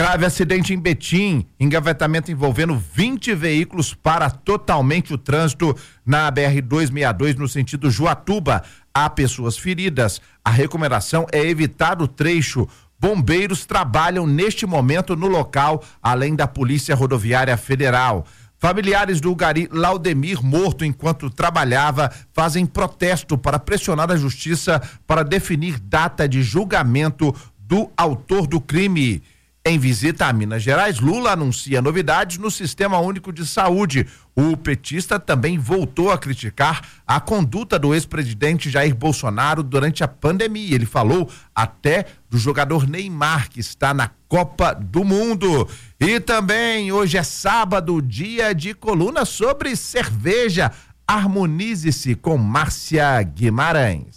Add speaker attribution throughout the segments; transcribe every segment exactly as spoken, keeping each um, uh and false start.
Speaker 1: Grave acidente em Betim, engavetamento envolvendo vinte veículos para totalmente o trânsito na B R duzentos e sessenta e dois no sentido Juatuba. Há pessoas feridas. A recomendação é evitar o trecho. Bombeiros trabalham neste momento no local, além da Polícia Rodoviária Federal. Familiares do Gari Laudemir, morto enquanto trabalhava, fazem protesto para pressionar a justiça para definir data de julgamento do autor do crime. Em visita a Minas Gerais, Lula anuncia novidades no Sistema Único de Saúde. O petista também voltou a criticar a conduta do ex-presidente Jair Bolsonaro durante a pandemia. Ele falou até do jogador Neymar, que está na Copa do Mundo. E também, hoje é sábado, dia de coluna sobre cerveja. Harmonize-se com Márcia Guimarães.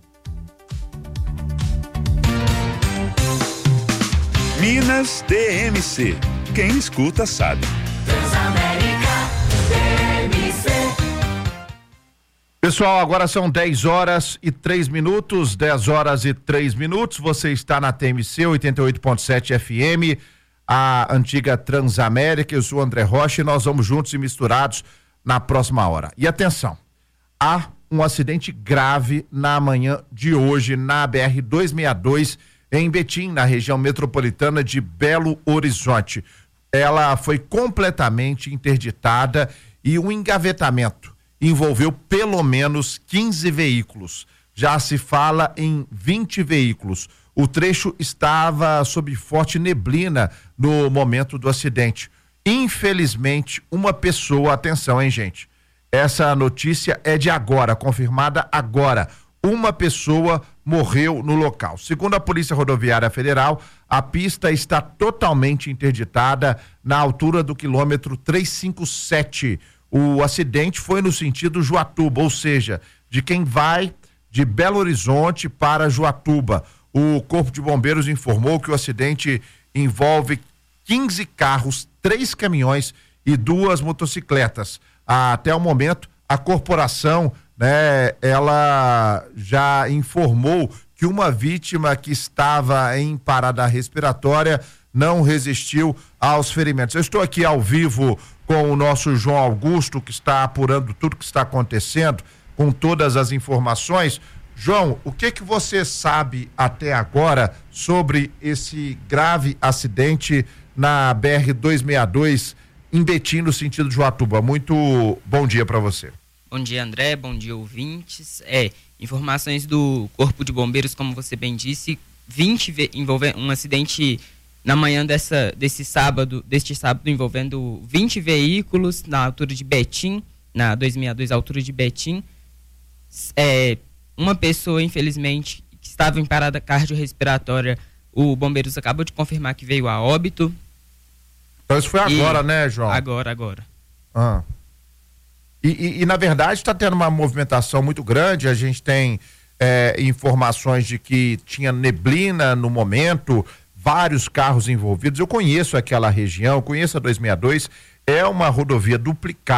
Speaker 2: Minas D M C. Quem escuta sabe.
Speaker 3: Transamérica D M C.
Speaker 1: Pessoal, agora são dez horas e três minutos, dez horas e três minutos. Você está na T M C oitenta e oito ponto sete F M, a antiga Transamérica. Eu sou o André Rocha e nós vamos juntos e misturados na próxima hora. E atenção, há um acidente grave na manhã de hoje na B R duzentos e sessenta e dois em Betim, na região metropolitana de Belo Horizonte. Ela foi completamente interditada e o engavetamento envolveu pelo menos quinze veículos. Já se fala em vinte veículos. O trecho estava sob forte neblina no momento do acidente. Infelizmente, uma pessoa, atenção, hein, gente? Essa notícia é de agora, confirmada agora. Uma pessoa morreu no local. Segundo a Polícia Rodoviária Federal, a pista está totalmente interditada na altura do quilômetro trezentos e cinquenta e sete. O acidente foi no sentido Juatuba, ou seja, de quem vai de Belo Horizonte para Juatuba. O Corpo de Bombeiros informou que o acidente envolve quinze carros, três caminhões e duas motocicletas. Até o momento, a corporação, né, ela já informou que uma vítima que estava em parada respiratória não resistiu aos ferimentos. Eu estou aqui ao vivo com o nosso João Augusto, que está apurando tudo que está acontecendo, com todas as informações. João, o que que você sabe até agora sobre esse grave acidente na B R duzentos e sessenta e dois em Betim, no sentido de Juatuba? Muito bom dia para você.
Speaker 4: Bom dia, André, bom dia, ouvintes. É, informações do Corpo de Bombeiros, como você bem disse, vinte envolvendo um acidente na manhã dessa, desse sábado, deste sábado, envolvendo vinte veículos na altura de Betim, na duzentos e sessenta e dois, altura de Betim. É, uma pessoa, infelizmente, que estava em parada cardiorrespiratória, o Bombeiros acabou de confirmar que veio a óbito.
Speaker 1: Então isso foi agora, e... né, João?
Speaker 4: Agora, agora.
Speaker 1: Ah. E, e, e, na verdade, está tendo uma movimentação muito grande. A gente tem é, informações de que tinha neblina no momento, vários carros envolvidos. Eu conheço aquela região, conheço a duzentos e sessenta e dois, é uma rodovia duplicada.